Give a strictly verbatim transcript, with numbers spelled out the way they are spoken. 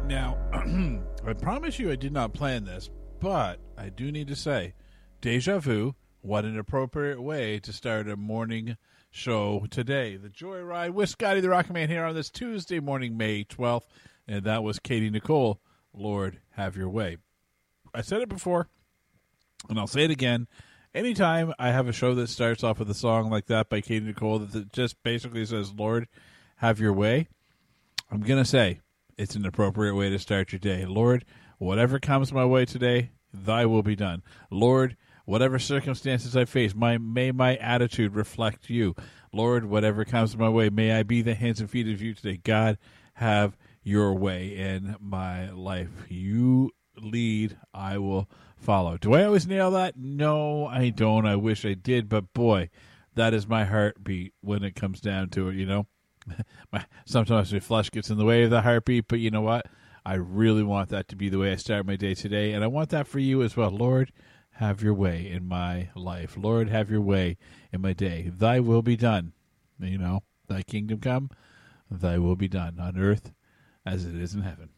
Now, I promise you I did not plan this, but I do need to say, deja vu, what an appropriate way to start a morning show today. The Joyride with Scotty the Rocket Man here on this Tuesday morning, May twelfth, and that was Katie Nicole, Lord, Have Your Way. I said it before, and I'll say it again. Anytime I have a show that starts off with a song like that by Katie Nicole that just basically says, Lord, have your way, I'm going to say it's an appropriate way to start your day. Lord, whatever comes my way today, thy will be done. Lord, whatever circumstances I face, my, may my attitude reflect you. Lord, whatever comes my way, may I be the hands and feet of you today. God, have your way in my life. You lead, I will follow. Do I always nail that? No, I don't. I wish I did, but boy, that is my heartbeat when it comes down to it, you know? my, sometimes my flesh gets in the way of the heartbeat, but you know what? I really want that to be the way I start my day today, and I want that for you as well. Lord, have your way in my life. Lord, have your way in my day. Thy will be done. You know, thy kingdom come, thy will be done on earth as it is in heaven.